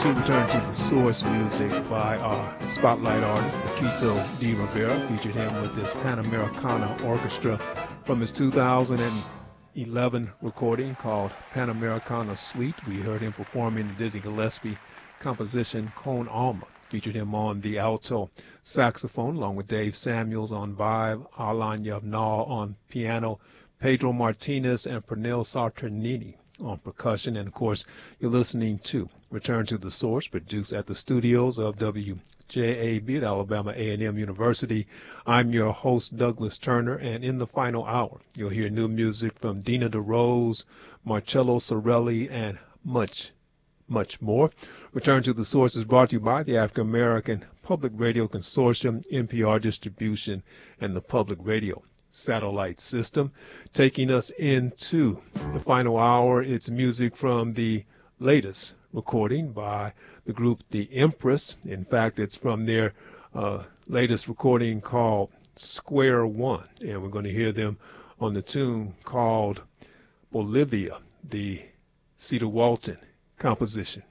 to return to the source music by our spotlight artist, Paquito D. Rivera. Featured him with this Panamericana Orchestra from his 2011 recording called Panamericana Suite. We heard him performing the Dizzy Gillespie composition Con Alma. Featured him on the alto saxophone along with Dave Samuels on vibe, Alan Yavnal on piano, Pedro Martinez and Pernell Sarternini on percussion. And of course, you're listening to Return to the Source, produced at the studios of WJAB at Alabama A&M University. I'm your host, Douglas Turner, and in the final hour, you'll hear new music from Dina DeRose, Marcello Sorelli, and much more. Return to the Source is brought to you by the African American Public Radio Consortium, NPR Distribution, and the Public Radio Satellite System. Taking us into the final hour, it's music from the latest recording by the group The Empress. In fact, it's from their latest recording called Square One, and we're going to hear them on the tune called Bolivia, the Cedar Walton composition.